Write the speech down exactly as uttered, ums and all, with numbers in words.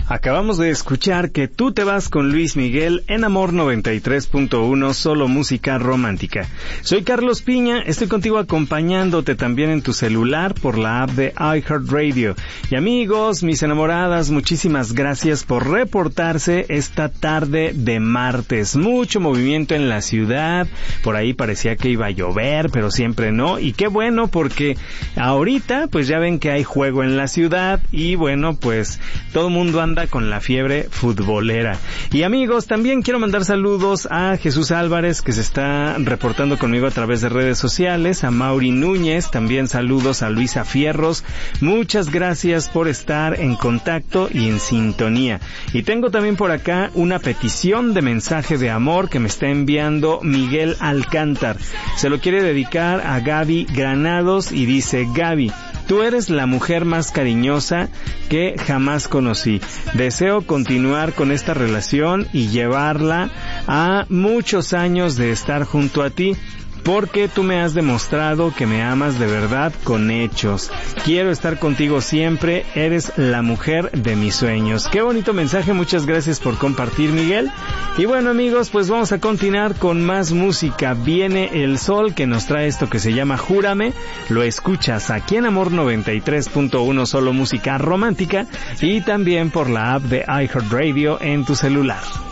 Acabamos de escuchar Que tú te vas con Luis Miguel en Amor noventa y tres punto uno, solo música romántica. Soy Carlos Piña, estoy contigo acompañándote también en tu celular por la app de iHeartRadio. Y amigos, mis enamoradas, muchísimas gracias por reportarse esta tarde de martes. Mucho movimiento en la ciudad, por ahí parecía que iba a llover, pero siempre no. Y qué bueno, porque ahorita pues ya ven que hay juego en la ciudad y bueno, pues todo el mundo anda con la fiebre futbolera. Y amigos, también quiero mandar saludos a Jesús Álvarez, que se está reportando conmigo a través de redes sociales, a Mauri Núñez, también saludos a Luisa Fierros. Muchas gracias por estar en contacto y en sintonía. Y tengo también por acá una petición de mensaje de amor que me está enviando Miguel Alcántar. Se lo quiere dedicar a Gaby Granados y dice: Gaby, tú eres la mujer más cariñosa que jamás conocí. Deseo continuar con esta relación y llevarla a muchos años de estar junto a ti, porque tú me has demostrado que me amas de verdad con hechos. Quiero estar contigo siempre, eres la mujer de mis sueños. Qué bonito mensaje, muchas gracias por compartir, Miguel. Y bueno, amigos, pues vamos a continuar con más música. Viene El Sol, que nos trae esto que se llama Júrame. Lo escuchas aquí en Amor noventa y tres punto uno, solo música romántica, y también por la app de iHeartRadio en tu celular.